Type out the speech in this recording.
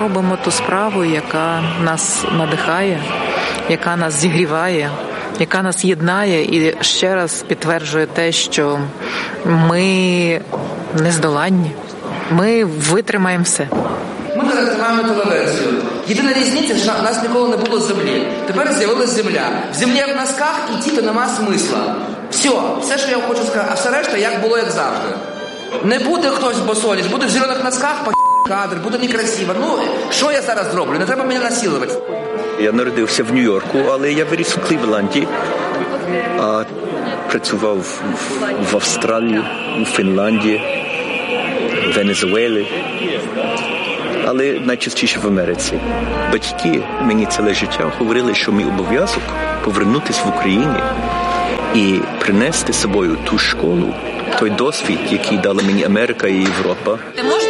робимо ту справу, яка нас надихає, яка нас зігріває, яка нас єднає і ще раз підтверджує те, що ми нездоланні, ми витримаємо все. Ми зараз тримаємо телевізію. Єдина різниця, що в нас ніколи не було землі. Тепер з'явилась земля. В землі в носках і то нема смисла. Все, що я хочу сказати, а все решта як було, як завжди. Не буде хтось босоніж, буде в зелених носках, кадр, буде некрасиво. Що я зараз зроблю? Не треба мене насилувати. Я народився в Нью-Йорку, але я виріс в Клівленді, а працював в Австралії, у Фінляндії, в Венесуелі, але найчастіше в Америці. Батьки мені ціле життя говорили, що мій обов'язок повернутися в Україну і принести з собою ту школу, той досвід, який дали мені Америка і Європа. Ти можеш